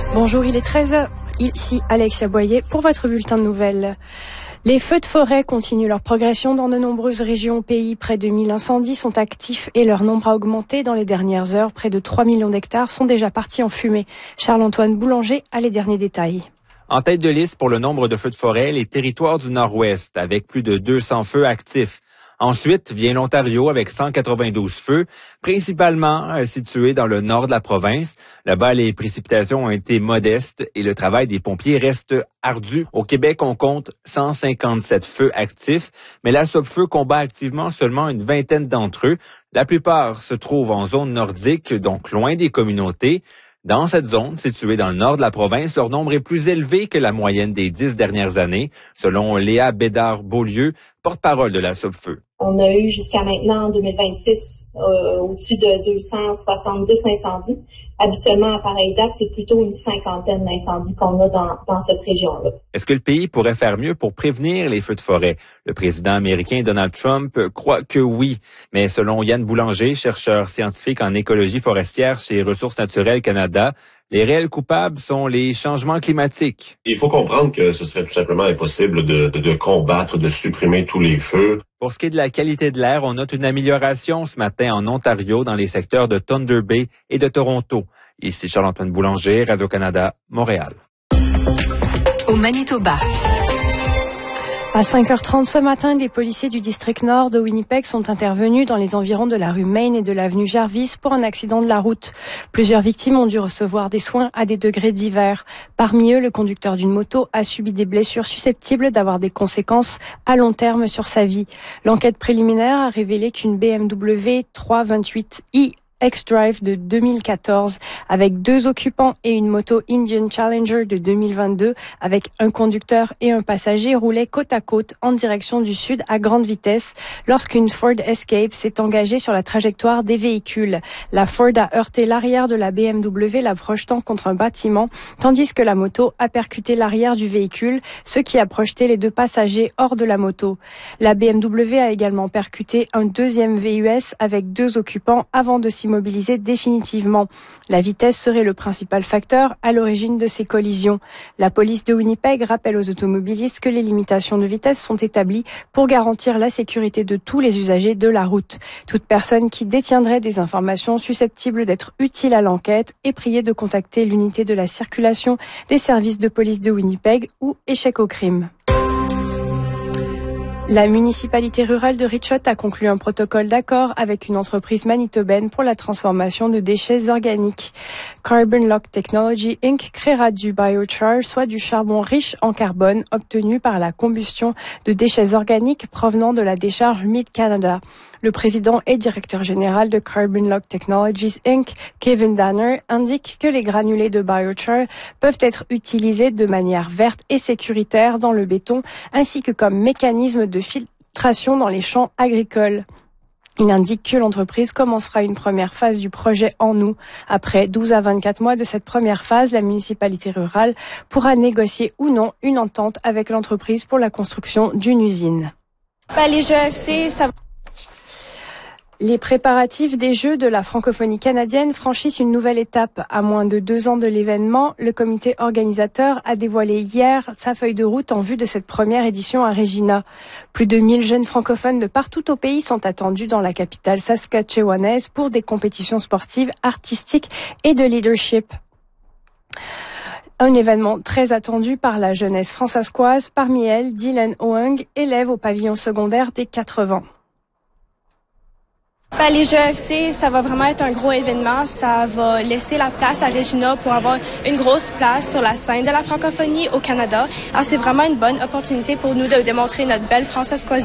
Bonjour, il est 13h. Ici Alexia Boyer pour votre bulletin de nouvelles. Les feux de forêt continuent leur progression dans de nombreuses régions au pays. Près de 1000 incendies sont actifs et leur nombre a augmenté dans les dernières heures. Près de 3 millions d'hectares sont déjà partis en fumée. Charles-Antoine Boulanger a les derniers détails. En tête de liste pour le nombre de feux de forêt, les territoires du Nord-Ouest, avec plus de 200 feux actifs. Ensuite vient l'Ontario avec 192 feux, principalement situés dans le nord de la province. Là-bas, les précipitations ont été modestes et le travail des pompiers reste ardu. Au Québec, on compte 157 feux actifs, mais la Sopfeu combat activement seulement une vingtaine d'entre eux. La plupart se trouvent en zone nordique, donc loin des communautés. Dans cette zone, située dans le nord de la province, leur nombre est plus élevé que la moyenne des 10 dernières années, selon Léa Bédard-Beaulieu, porte-parole de la Sopfeu. On a eu jusqu'à maintenant, en 2026, au-dessus de 270 incendies. Habituellement, à pareille date, c'est plutôt une cinquantaine d'incendies qu'on a dans cette région-là. Est-ce que le pays pourrait faire mieux pour prévenir les feux de forêt? Le président américain Donald Trump croit que oui. Mais selon Yann Boulanger, chercheur scientifique en écologie forestière chez Ressources naturelles Canada, les réels coupables sont les changements climatiques. Il faut comprendre que ce serait tout simplement impossible de combattre, de supprimer tous les feux. Pour ce qui est de la qualité de l'air, on note une amélioration ce matin en Ontario dans les secteurs de Thunder Bay et de Toronto. Ici Charles-Antoine Boulanger, Radio-Canada, Montréal. Au Manitoba. À 5h30 ce matin, des policiers du district nord de Winnipeg sont intervenus dans les environs de la rue Main et de l'avenue Jarvis pour un accident de la route. Plusieurs victimes ont dû recevoir des soins à des degrés divers. Parmi eux, le conducteur d'une moto a subi des blessures susceptibles d'avoir des conséquences à long terme sur sa vie. L'enquête préliminaire a révélé qu'une BMW 328i X-Drive de 2014 avec 2 occupants et une moto Indian Challenger de 2022 avec un conducteur et un passager roulaient côte à côte en direction du sud à grande vitesse lorsqu'une Ford Escape s'est engagée sur la trajectoire des véhicules. La Ford a heurté l'arrière de la BMW, la projetant contre un bâtiment, tandis que la moto a percuté l'arrière du véhicule, ce qui a projeté les 2 passagers hors de la moto. La BMW a également percuté un deuxième VUS avec 2 occupants avant de s'immobiliser définitivement. La vitesse serait le principal facteur à l'origine de ces collisions. La police de Winnipeg rappelle aux automobilistes que les limitations de vitesse sont établies pour garantir la sécurité de tous les usagers de la route. Toute personne qui détiendrait des informations susceptibles d'être utiles à l'enquête est priée de contacter l'unité de la circulation des services de police de Winnipeg ou Échec au crime. La municipalité rurale de Richot a conclu un protocole d'accord avec une entreprise manitobaine pour la transformation de déchets organiques. Carbon Lock Technology Inc. créera du biochar, soit du charbon riche en carbone obtenu par la combustion de déchets organiques provenant de la décharge Mid-Canada. Le président et directeur général de Carbon Lock Technologies Inc., Kevin Danner, indique que les granulés de biochar peuvent être utilisés de manière verte et sécuritaire dans le béton, ainsi que comme mécanisme de filtration dans les champs agricoles. Il indique que l'entreprise commencera une première phase du projet en août. Après 12 à 24 mois de cette première phase, la municipalité rurale pourra négocier ou non une entente avec l'entreprise pour la construction d'une usine. Les Jeux FC, ça... Les préparatifs des Jeux de la francophonie canadienne franchissent une nouvelle étape. À moins de 2 ans de l'événement, le comité organisateur a dévoilé hier sa feuille de route en vue de cette première édition à Regina. Plus de 1000 jeunes francophones de partout au pays sont attendus dans la capitale saskatchewanaise pour des compétitions sportives, artistiques et de leadership. Un événement très attendu par la jeunesse françaiscoise, parmi elles Dylan Oung, élève au pavillon secondaire des 80. Les Jeux FC, ça va vraiment être un gros événement. Ça va laisser la place à Regina pour avoir une grosse place sur la scène de la francophonie au Canada. Alors, c'est vraiment une bonne opportunité pour nous de démontrer notre belle françaiscoisie